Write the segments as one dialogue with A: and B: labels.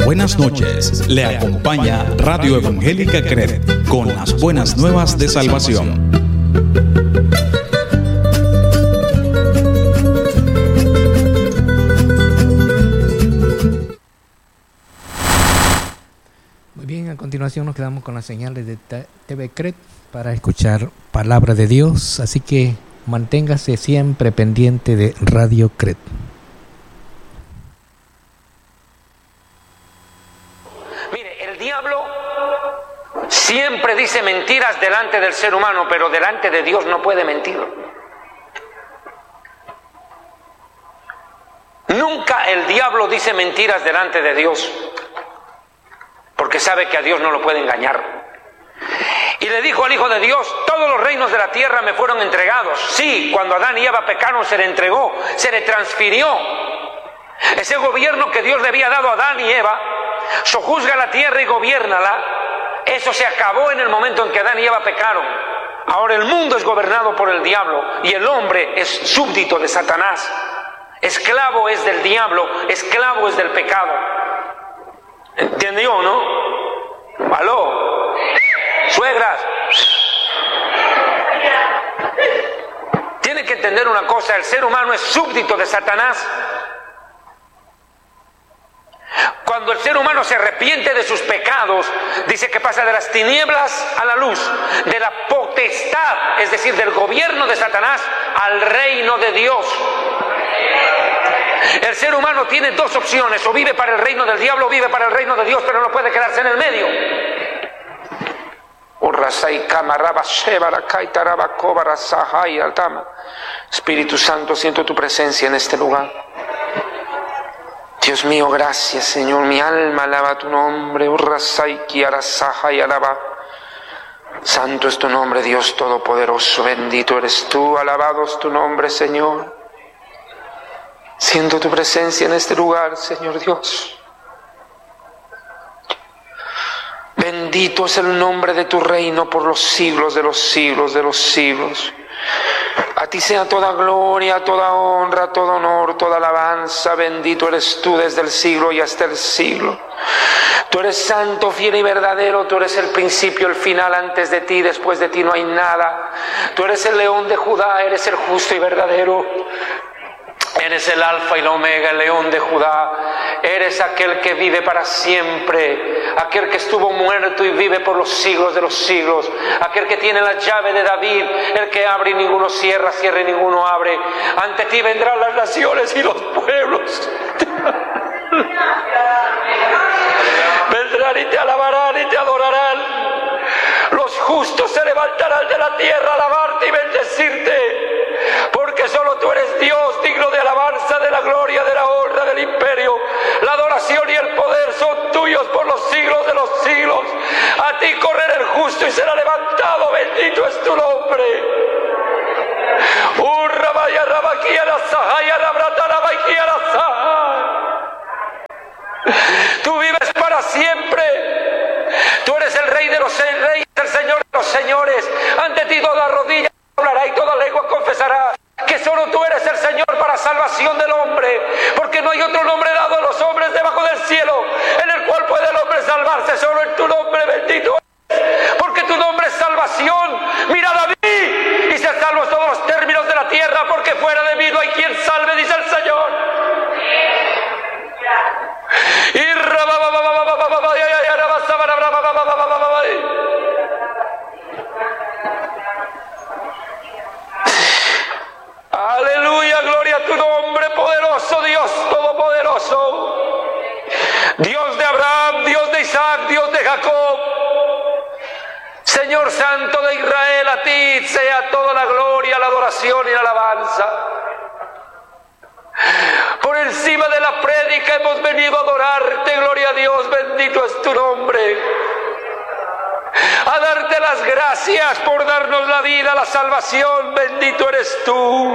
A: buenas noches. Le acompaña Radio Evangélica CRED con las buenas nuevas de salvación.
B: Muy bien, a continuación nos quedamos con las señales de TV CRED para escuchar palabra de Dios, así que manténgase siempre pendiente de Radio CRED.
C: Mire, el diablo siempre dice mentiras delante del ser humano, pero delante de Dios no puede mentir. Nunca el diablo dice mentiras delante de Dios, porque sabe que a Dios no lo puede engañar. Y le dijo al Hijo de Dios: todos los reinos de la tierra me fueron entregados. Sí, cuando Adán y Eva pecaron se le entregó, se le transfirió. Ese gobierno que Dios le había dado a Adán y Eva, sojuzga la tierra y gobiérnala, eso se acabó en el momento en que Adán y Eva pecaron. Ahora el mundo es gobernado por el diablo y el hombre es súbdito de Satanás. Esclavo es del diablo, esclavo es del pecado. ¿Entendió, no? ¿Aló? Suegras. Tienen que entender una cosa: el ser humano es súbdito de Satanás. Cuando el ser humano se arrepiente de sus pecados, dice que pasa de las tinieblas a la luz, de la potestad, es decir, del gobierno de Satanás, al reino de Dios. El ser humano tiene dos opciones: o vive para el reino del diablo o vive para el reino de Dios, pero no puede quedarse en el medio. Espíritu Santo, siento tu presencia en este lugar. Dios mío, gracias, Señor. Mi alma alaba tu nombre. Santo es tu nombre, Dios Todopoderoso. Bendito eres tú. Alabado es tu nombre, Señor. Siento tu presencia en este lugar, Señor Dios. Bendito es el nombre de tu reino por los siglos de los siglos de los siglos. A ti sea toda gloria, toda honra, todo honor, toda alabanza. Bendito eres tú desde el siglo y hasta el siglo. Tú eres santo, fiel y verdadero. Tú eres el principio, el final. Antes de ti, después de ti no hay nada. Tú eres el león de Judá, eres el justo y verdadero. Eres el alfa y la omega, el león de Judá. Eres aquel que vive para siempre, aquel que estuvo muerto y vive por los siglos de los siglos, aquel que tiene la llave de David, el que abre y ninguno cierra, cierra y ninguno abre. Ante ti vendrán las naciones y los pueblos. Vendrán y te alabarán y te adorarán. Los justos se levantarán de la tierra a alabarte y bendecirte. Porque solo tú eres Dios, digno de alabanza, de la gloria, de la honra, del imperio. La adoración y el poder son tuyos por los siglos de los siglos. A ti correrá el justo y será levantado. Bendito es tu nombre. Tú vives para siempre. Tú eres el Rey de los reyes, el Señor de los señores. Ante ti toda rodilla hablará y toda lengua confesará que solo tú eres el Señor para salvación del hombre, porque no hay otro nombre dado a los hombres debajo del cielo en el cual puede el hombre salvarse. Solo en tu nombre, bendito es, porque tu nombre es salvación. Mira a David y se salvos todos los términos de la tierra, porque fuera de mí no hay quien salve, dice el Señor. Aleluya, gloria a tu nombre, poderoso Dios todopoderoso. Dios de Abraham, Dios de Isaac, Dios de Jacob. Señor Santo de Israel, a ti sea toda la gloria, la adoración y la alabanza. Por encima de la prédica hemos venido a adorarte, gloria a Dios, bendito es tu nombre. A darte las gracias por darnos la vida, la salvación, bendito eres tú.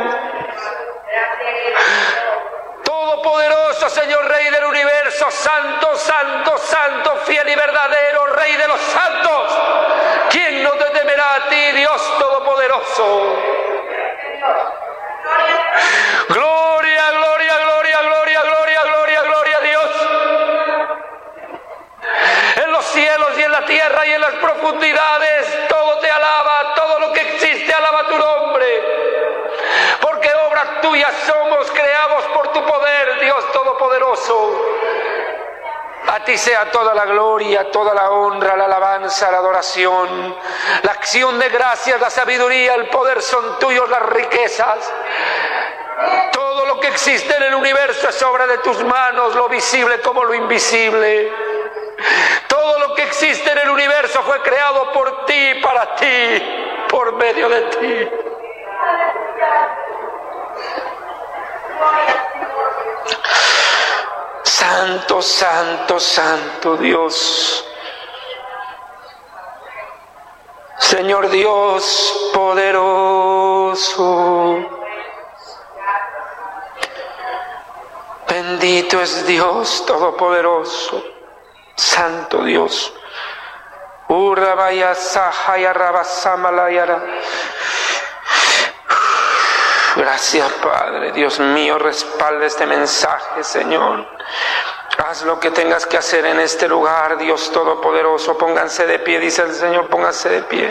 C: Todopoderoso, Señor Rey del universo, santo, santo, santo, fiel y verdadero, Rey de los santos. ¿Quién no te temerá a ti, Dios Todopoderoso? Gloria, gloria, gloria, gloria, gloria, gloria, gloria a Dios. la tierra y en las profundidades, todo te alaba, todo lo que existe alaba tu nombre. Porque obras tuyas somos, creados por tu poder, Dios Todopoderoso. A ti sea toda la gloria, toda la honra, la alabanza, la adoración, la acción de gracias, la sabiduría, el poder son tuyos, las riquezas. Todo lo que existe en el universo es obra de tus manos, lo visible como lo invisible. Todo lo que existe en el universo fue creado por ti, para ti, por medio de ti. Santo, santo, santo Dios. Señor Dios poderoso. Bendito es Dios Todopoderoso. Santo Dios. Gracias, Padre. Dios mío, respalda este mensaje, Señor. Haz lo que tengas que hacer en este lugar, Dios Todopoderoso. Pónganse de pie, dice el Señor, pónganse de pie.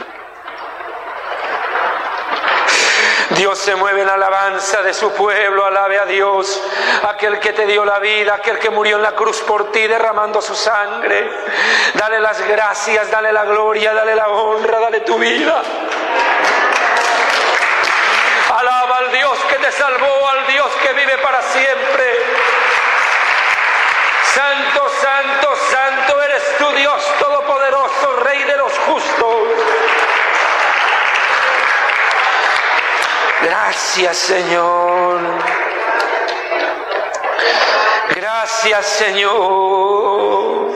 C: Dios se mueve en alabanza de su pueblo, alabe a Dios, aquel que te dio la vida, aquel que murió en la cruz por ti derramando su sangre. Dale las gracias, dale la gloria, dale la honra, dale tu vida. Alaba al Dios que te salvó, al Dios que vive para siempre. Santo, santo, santo eres tú, Dios Todopoderoso, Rey de los justos. Gracias, Señor. Gracias, Señor.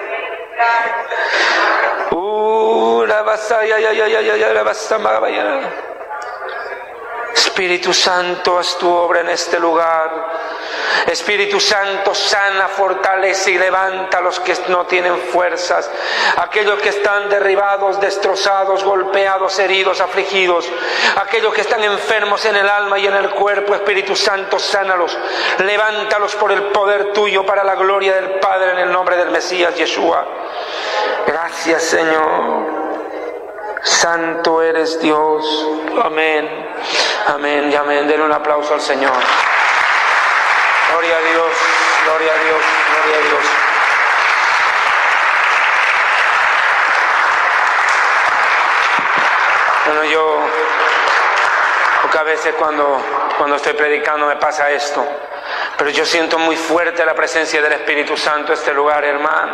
C: Espíritu Santo, haz tu obra en este lugar. Espíritu Santo, sana, fortalece y levanta a los que no tienen fuerzas, aquellos que están derribados, destrozados, golpeados, heridos, afligidos, aquellos que están enfermos en el alma y en el cuerpo. Espíritu Santo, sánalos, levántalos por el poder tuyo para la gloria del Padre, en el nombre del Mesías Yeshua. Gracias, Señor. Santo eres Dios. Amén. Amén y amén. Denle un aplauso al Señor. Gloria a Dios, gloria a Dios, gloria a Dios. Bueno, yo pocas veces cuando estoy predicando me pasa esto, pero yo siento muy fuerte la presencia del Espíritu Santo en este lugar, hermano.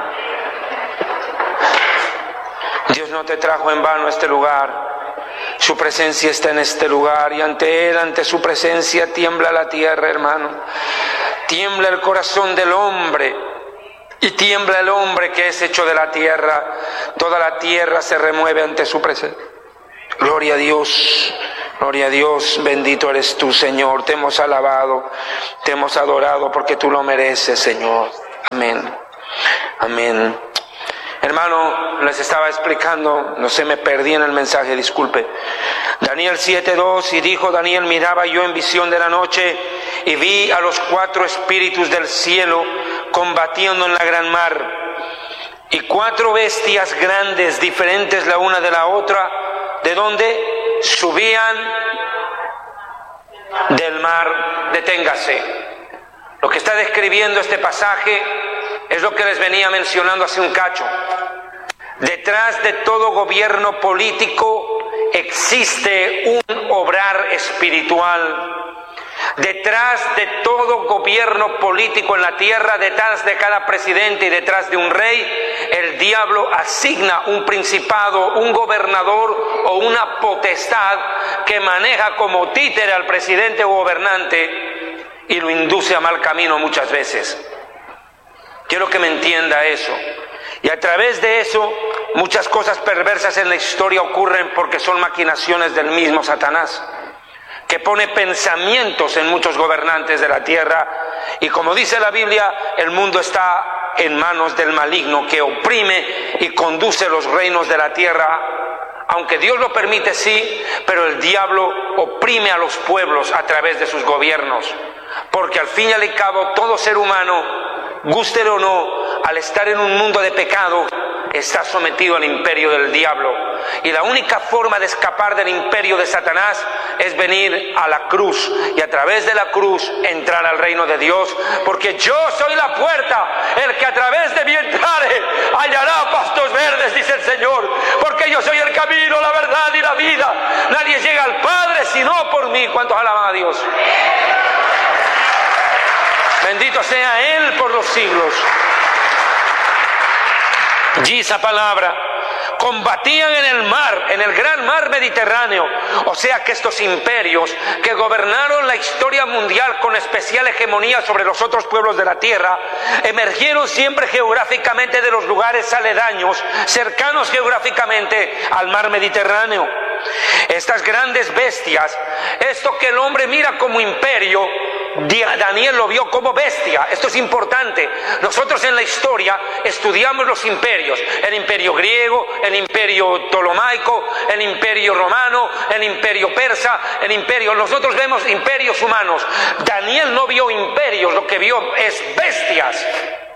C: Dios no te trajo en vano a este lugar. Su presencia está en este lugar y ante Él, ante su presencia, tiembla la tierra, hermano. Tiembla el corazón del hombre y tiembla el hombre que es hecho de la tierra. Toda la tierra se remueve ante su presencia. Gloria a Dios, gloria a Dios. Bendito eres tú, Señor. Te hemos alabado, te hemos adorado porque tú lo mereces, Señor. Amén, amén. Hermano, les estaba explicando, no sé, me perdí en el mensaje, disculpe. Daniel 7:2, y dijo Daniel, miraba yo en visión de la noche y vi a los 4 espíritus del cielo combatiendo en la gran mar, y 4 bestias grandes, diferentes la una de la otra, ¿de dónde? Subían del mar. Deténgase. Lo que está describiendo este pasaje es lo que les venía mencionando hace un cacho. Detrás de todo gobierno político existe un obrar espiritual. Detrás de todo gobierno político en la tierra, detrás de cada presidente y detrás de un rey, el diablo asigna un principado, un gobernador o una potestad que maneja como títere al presidente o gobernante y lo induce a mal camino muchas veces. Quiero que me entienda eso. Y a través de eso, muchas cosas perversas en la historia ocurren porque son maquinaciones del mismo Satanás, que pone pensamientos en muchos gobernantes de la tierra. Y como dice la Biblia, el mundo está en manos del maligno, que oprime y conduce los reinos de la tierra. Aunque Dios lo permite, sí, pero el diablo oprime a los pueblos a través de sus gobiernos. Porque al fin y al cabo, todo ser humano gústele o no, al estar en un mundo de pecado, está sometido al imperio del diablo. Y la única forma de escapar del imperio de Satanás es venir a la cruz y a través de la cruz entrar al reino de Dios, porque yo soy la puerta, el que a través de mí entrare hallará pastos verdes, dice el Señor, porque yo soy el camino, la verdad y la vida. Nadie llega al Padre sino por mí. ¿Cuántos alaban a Dios? Bendito sea Él por los siglos. Y esa palabra, combatían en el mar, en el gran mar Mediterráneo. O sea que estos imperios que gobernaron la historia mundial con especial hegemonía sobre los otros pueblos de la tierra, emergieron siempre geográficamente de los lugares aledaños, cercanos geográficamente al mar Mediterráneo. Estas grandes bestias, esto que el hombre mira como imperio, Daniel lo vio como bestia. Esto es importante. Nosotros en la historia estudiamos los imperios: el imperio griego, el imperio ptolomaico, el imperio romano, el imperio persa, el imperio... Nosotros vemos imperios humanos. Daniel no vio imperios, lo que vio es bestias,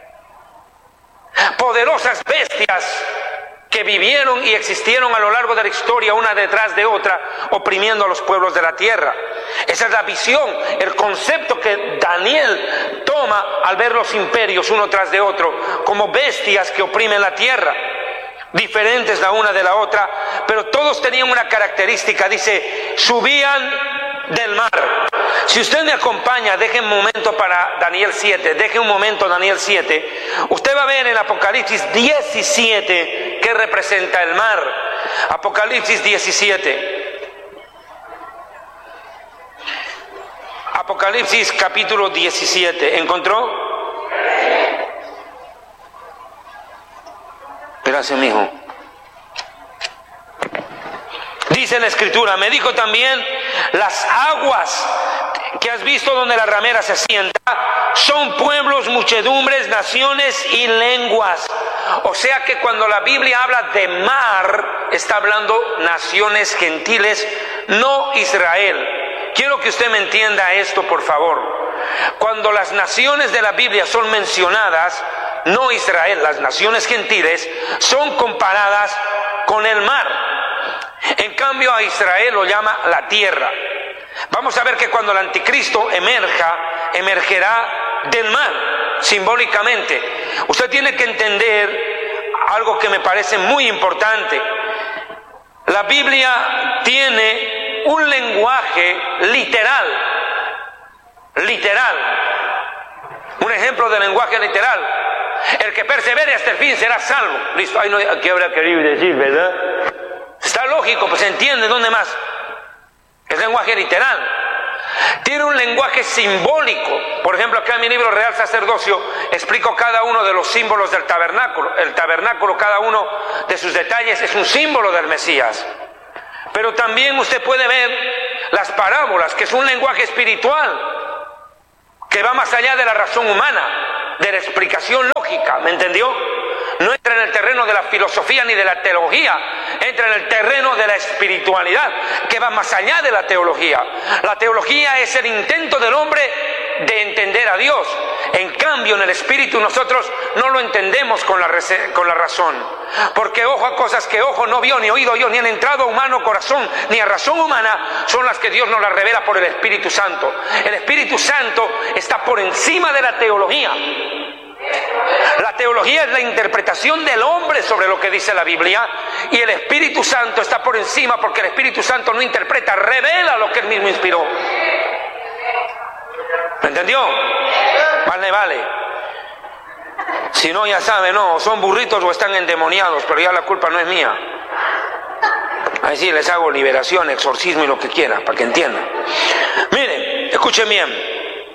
C: poderosas bestias que vivieron y existieron a lo largo de la historia, una detrás de otra, oprimiendo a los pueblos de la tierra. Esa es la visión, el concepto que Daniel toma al ver los imperios uno tras de otro, como bestias que oprimen la tierra, diferentes la una de la otra, pero todos tenían una característica. Dice, subían del mar. Si usted me acompaña, deje un momento para Daniel 7, deje un momento Daniel 7, usted va a ver en Apocalipsis 17 que representa el mar. Apocalipsis 17. Apocalipsis capítulo 17. ¿Encontró? Gracias, mijo. Dice la Escritura, me dijo también, las aguas que has visto donde la ramera se sienta son pueblos, muchedumbres, naciones y lenguas. O sea que cuando la Biblia habla de mar, está hablando naciones gentiles, no Israel. Quiero que usted me entienda esto, por favor. Cuando las naciones de la Biblia son mencionadas, no Israel, las naciones gentiles, son comparadas con el mar. En cambio a Israel lo llama la tierra. Vamos a ver que cuando el anticristo emergerá del mar, simbólicamente. Usted tiene que entender algo que me parece muy importante. La Biblia tiene un lenguaje literal. Un ejemplo de lenguaje literal: el que persevere hasta el fin será salvo. Listo, ahí no hay, ¿qué habrá querido decir, verdad? Está lógico, pues se entiende. ¿Dónde más? Es lenguaje literal. Tiene un lenguaje simbólico. Por ejemplo, acá en mi libro Real Sacerdocio explico cada uno de los símbolos del tabernáculo. El tabernáculo, cada uno de sus detalles es un símbolo del Mesías. Pero también usted puede ver las parábolas, que es un lenguaje espiritual que va más allá de la razón humana, de la explicación lógica. ¿Me entendió? No entra en el terreno de la filosofía ni de la teología, entra en el terreno de la espiritualidad, que va más allá de la teología. La teología es el intento del hombre de entender a Dios. En cambio, en el espíritu nosotros no lo entendemos con la razón, porque ojo a cosas que ojo no vio, ni oído yo, ni han entrado a humano corazón, ni a razón humana, son las que Dios nos las revela por el Espíritu Santo. El Espíritu Santo está por encima de la teología. La teología es la interpretación del hombre sobre lo que dice la Biblia, y el Espíritu Santo está por encima, porque el Espíritu Santo no interpreta, revela lo que él mismo inspiró. ¿Me entendió? Vale. Si no, ya sabe, no, son burritos o están endemoniados, pero ya la culpa no es mía. Ahí sí les hago liberación, exorcismo y lo que quiera, para que entiendan. Miren, escuchen bien.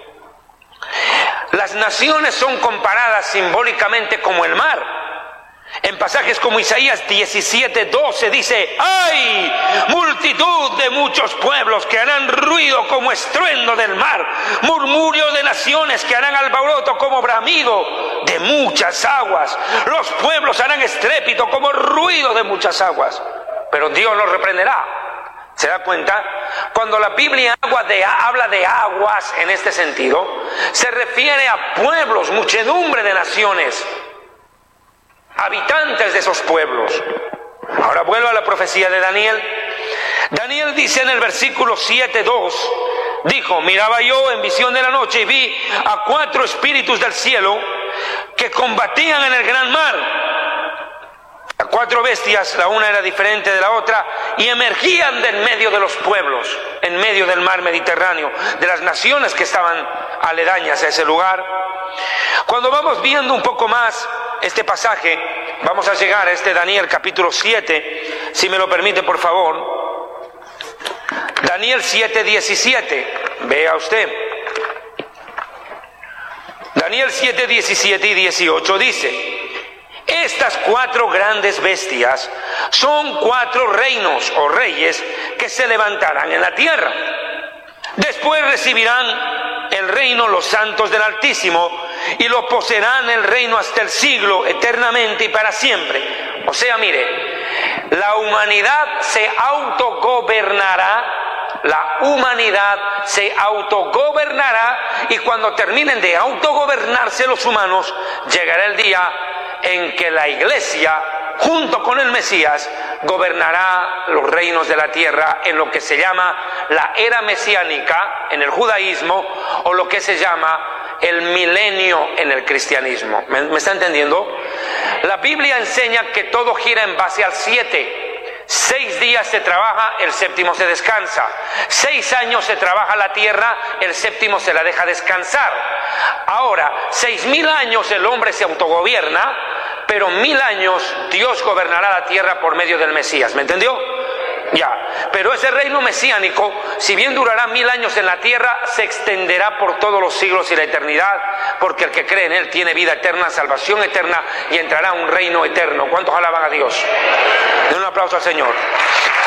C: Las naciones son comparadas simbólicamente como el mar. En pasajes como Isaías 17:12 dice: ¡ay! Multitud de muchos pueblos que harán ruido como estruendo del mar, murmurio de naciones que harán alboroto como bramido de muchas aguas. Los pueblos harán estrépito como ruido de muchas aguas. Pero Dios los reprenderá. ¿Se da cuenta? Cuando la Biblia habla de aguas en este sentido, se refiere a pueblos, muchedumbre de naciones, habitantes de esos pueblos. Ahora vuelvo a la profecía de Daniel. Daniel dice en el versículo 7:2, dijo: miraba yo en visión de la noche y vi a 4 espíritus del cielo que combatían en el gran mar, a 4 bestias, la una era diferente de la otra, y emergían de en medio de los pueblos, en medio del mar Mediterráneo, de las naciones que estaban aledañas a ese lugar. Cuando vamos viendo un poco más este pasaje, vamos a llegar a este Daniel capítulo 7, si me lo permite por favor. Daniel 7:17, vea usted. Daniel 7:17 y 18 dice: estas 4 grandes bestias son 4 reinos o reyes que se levantarán en la tierra. Después recibirán el reino los santos del Altísimo y lo poseerán el reino hasta el siglo, eternamente y para siempre. O sea, mire, la humanidad se autogobernará. La humanidad se autogobernará, y cuando terminen de autogobernarse los humanos, llegará el día en que la Iglesia, junto con el Mesías, gobernará los reinos de la tierra en lo que se llama la era mesiánica en el judaísmo, o lo que se llama el milenio en el cristianismo. ¿Me está entendiendo? La Biblia enseña que todo gira en base al 7. 6 días se trabaja, el séptimo se descansa. 6 años se trabaja la tierra, el séptimo se la deja descansar. Ahora, 6.000 años el hombre se autogobierna, pero 1.000 años Dios gobernará la tierra por medio del Mesías. ¿Me entendió? Ya, pero ese reino mesiánico, si bien durará 1.000 años en la tierra, se extenderá por todos los siglos y la eternidad, porque el que cree en él tiene vida eterna, salvación eterna, y entrará a un reino eterno. ¿Cuántos alaban a Dios? Den un aplauso al Señor.